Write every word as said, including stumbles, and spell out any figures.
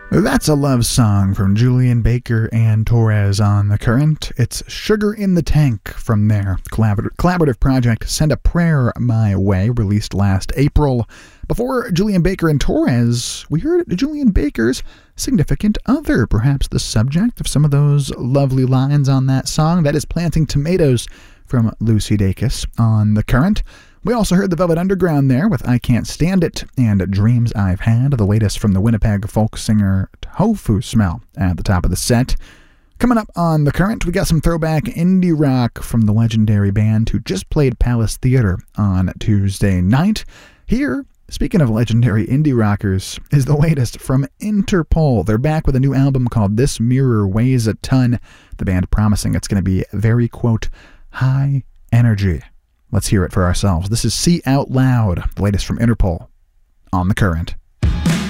That's a love song from Julien Baker and Torres on The Current. It's Sugar in the Tank from their collabor- collaborative project Send a Prayer My Way, released last April. Before Julien Baker and Torres, we heard Julien Baker's significant other, perhaps the subject of some of those lovely lines on that song. That is Planting Tomatoes from Lucy Dacus on The Current. We also heard the Velvet Underground there with I Can't Stand It and Dreams I've Had, the latest from the Winnipeg folk singer Tofu Smell at the top of the set. Coming up on The Current, we got some throwback indie rock from the legendary band who just played Palace Theater on Tuesday night. Here, speaking of legendary indie rockers, is the latest from Interpol. They're back with a new album called This Mirror Weighs a Ton, the band promising it's going to be very, quote, high energy. Let's hear it for ourselves. This is See Out Loud, the latest from Interpol on The Current.